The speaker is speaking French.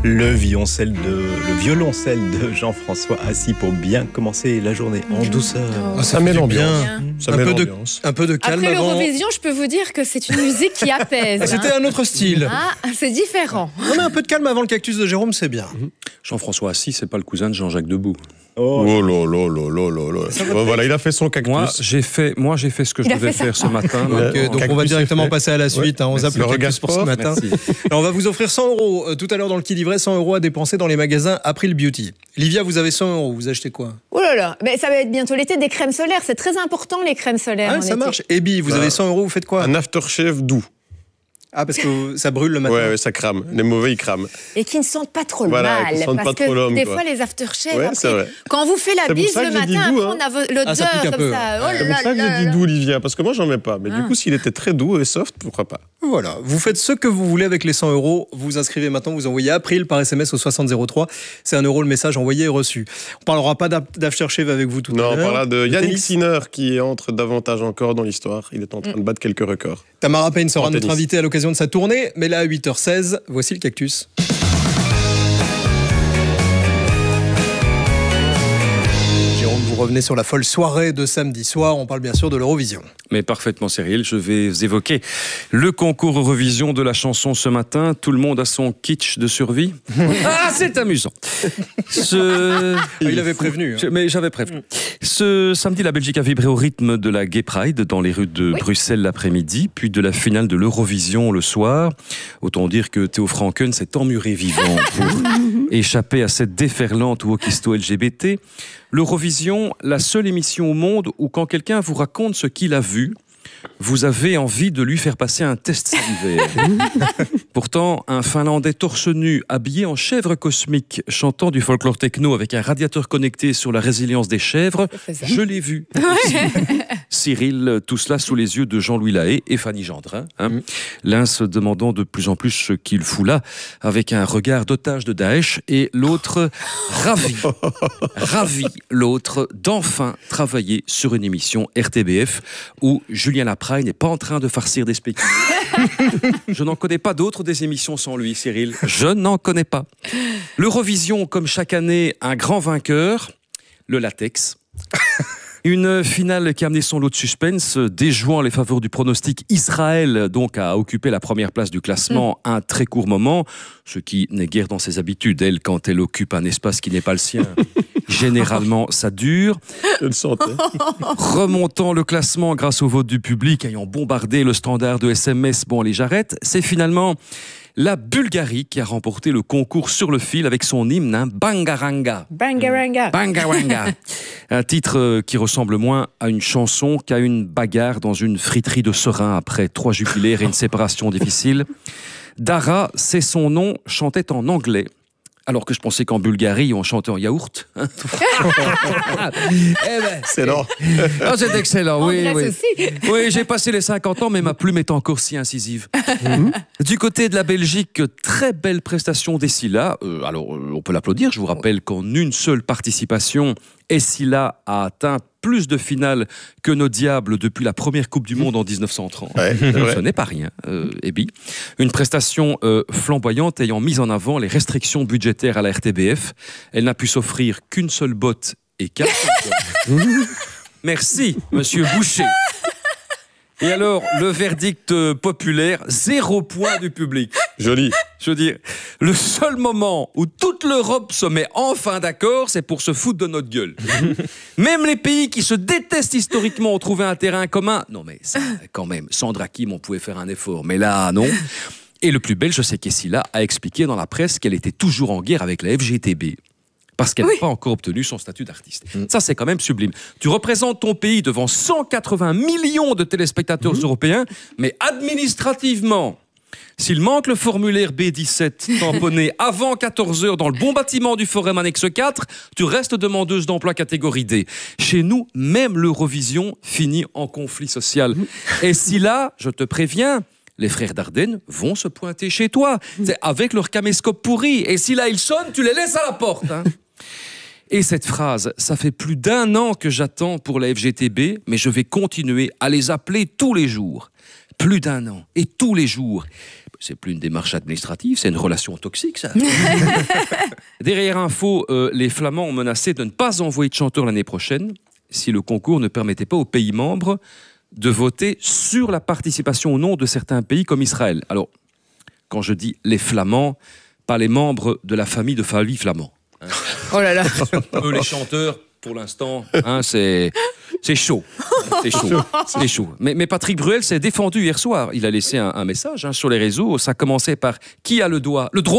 Le violoncelle de Jean-François Assy pour bien commencer la journée en douceur. Ça met l'ambiance. Un peu de calme. Après avant. l'Eurovision, je peux vous dire que c'est une musique qui apaise. C'était un autre style. Ah, c'est différent. On a un peu de calme avant le cactus de Jérôme, c'est bien. Jean-François Assy, c'est pas le cousin de Jean-Jacques Debout. Oh là là là là là là. Voilà, il a fait son cactus. Moi, j'ai fait ce que je devais faire ce matin. Donc on va directement passer à la suite. On zappe le cactus pour ce matin. Alors, on va vous offrir 100 € tout à l'heure dans le Qui Livret, 100 € à dépenser dans les magasins April Beauty. Livia, vous avez 100 €. Vous achetez quoi? Oh là là, mais ça va être bientôt l'été, des crèmes solaires. C'est très important, les crèmes solaires. Ah, ça marche. Ebi, vous avez 100 €, vous faites quoi? Un aftershave doux. Ah, parce que ça brûle le matin. Ouais, ça crame. Les mauvais, ils crament. Et qui ne sentent pas trop Voilà, mal. qui sentent parce pas que trop l'homme, des quoi. fois, les aftershaves, Ouais, c'est après, vrai. quand on vous fait la C'est pour bise ça le que j'ai dit matin, doux, après, on a l'odeur ça pique un comme peu. ça. Oh C'est là pour ça que là j'ai là. dit doux, Olivia, parce que moi, j'en mets pas. Mais du coup, s'il était très doux et soft, pourquoi pas? Voilà, vous faites ce que vous voulez avec les 100 €. Vous inscrivez maintenant, vous envoyez April par SMS au 6003. C'est 1 € le message envoyé et reçu. On parlera pas d'aftershave avec vous tout à Non, l'heure. on parlera de Yannick tennis. Sinner qui entre davantage encore dans l'histoire. Il est en train de battre quelques records. Tamara Payne sera En notre tennis. invitée à l'occasion de sa tournée. Mais là, à 8h16, voici le cactus. Jérôme, vous revenez sur la folle soirée de samedi soir. On parle bien sûr de l'Eurovision. Mais parfaitement, Cyril, je vais évoquer le concours Eurovision de la chanson ce matin. Tout le monde a son kitsch de survie. Ah, c'est amusant. Il avait prévenu. Mais j'avais prévenu. Ce samedi, la Belgique a vibré au rythme de la Gay Pride dans les rues de Bruxelles l'après-midi, puis de la finale de l'Eurovision le soir. Autant dire que Théo Franken s'est emmuré vivant pour échapper à cette déferlante wokisто LGBT. L'Eurovision, la seule émission au monde où quand quelqu'un vous raconte ce qu'il a vu, vous avez envie de lui faire passer un test salivaire. Pourtant, un Finlandais torse nu, habillé en chèvre cosmique, chantant du folklore techno avec un radiateur connecté sur la résilience des chèvres, je l'ai vu. Cyril, tout cela sous les yeux de Jean-Louis Lahaye et Fanny Gendrin. L'un se demandant de plus en plus ce qu'il fout là, avec un regard d'otage de Daesh, et l'autre ravi l'autre d'enfin travailler sur une émission RTBF où Julien Lapraille n'est pas en train de farcir des spéculoos. Je n'en connais pas d'autres des émissions sans lui, Cyril. Je n'en connais pas. L'Eurovision, comme chaque année, un grand vainqueur, le latex. Une finale qui a amené son lot de suspense, déjouant les faveurs du pronostic. Israël, donc, a occupé la première place du classement un très court moment, ce qui n'est guère dans ses habitudes. Elle, quand elle occupe un espace qui n'est pas le sien, généralement, ça dure. Je le sentais. Remontant le classement grâce au vote du public, ayant bombardé le standard de SMS, bon, allez, j'arrête, c'est finalement la Bulgarie qui a remporté le concours sur le fil avec son hymne, Bangaranga. Bangaranga. Bangaranga. Un titre qui ressemble moins à une chanson qu'à une bagarre dans une friterie de serein après 3 jubilaires et une séparation difficile. Dara, c'est son nom, chantait en anglais. Alors que je pensais qu'en Bulgarie, on chantait en yaourt. Excellent. Ah, c'est excellent, oui. En Grèce aussi. Oui, j'ai passé les 50 ans, mais ma plume est encore si incisive. Du côté de la Belgique, très belle prestation d'Essila. Alors, on peut l'applaudir. Je vous rappelle qu'en une seule participation, Essila a atteint plus de finales que nos diables depuis la première Coupe du Monde en 1930. Ouais, c'est vrai. Ce n'est pas rien, Ebi. Une prestation flamboyante ayant mis en avant les restrictions budgétaires à la RTBF. Elle n'a pu s'offrir qu'une seule botte et 4 Merci, monsieur Boucher. Et alors, le verdict populaire, 0 point du public. Joli. Je veux dire, le seul moment où toute l'Europe se met enfin d'accord, c'est pour se foutre de notre gueule. Même les pays qui se détestent historiquement ont trouvé un terrain commun. Non mais ça, quand même, Sandra Kim, on pouvait faire un effort. Mais là, non. Et le plus belge, c'est qu'Essila a expliqué dans la presse qu'elle était toujours en guerre avec la FGTB. Parce qu'elle n'a pas encore obtenu son statut d'artiste. Ça, c'est quand même sublime. Tu représentes ton pays devant 180 millions de téléspectateurs européens, mais administrativement, s'il manque le formulaire B17 tamponné avant 14h dans le bon bâtiment du Forum Annexe 4, tu restes demandeuse d'emploi catégorie D. Chez nous, même l'Eurovision finit en conflit social. Et si là, je te préviens, les frères Dardenne vont se pointer chez toi, avec leur caméscope pourri. Et si là, ils sonnent, tu les laisses à la porte. Et cette phrase, ça fait plus d'1 an que j'attends pour la FGTB, mais je vais continuer à les appeler tous les jours. Plus d'1 an, et tous les jours. C'est plus une démarche administrative, c'est une relation toxique, ça. Derrière Info, les Flamands ont menacé de ne pas envoyer de chanteurs l'année prochaine si le concours ne permettait pas aux pays membres de voter sur la participation ou non de certains pays comme Israël. Alors, quand je dis les Flamands, pas les membres de la famille de Favi Flamand. Hein. Oh là là. Eux, les chanteurs, pour l'instant, hein, c'est chaud. C'est chaud. Mais Patrick Bruel s'est défendu hier soir. Il a laissé un message sur les réseaux. Ça commençait par « Qui a le droit